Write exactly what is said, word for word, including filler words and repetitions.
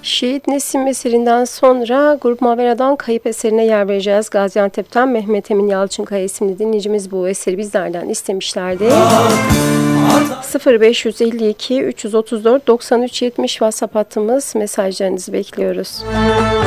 Şehit Nesim eserinden sonra Grup Mavera'dan Kayıp eserine yer vereceğiz. Gaziantep'ten Mehmet Emin Yalçınkaya isimli dinleyicimiz bu eseri bizlerden istemişlerdi. sıfır beş yüz elli iki üç yüz otuz dört doksan üç yetmiş WhatsApp hattımız, mesajlarınızı bekliyoruz.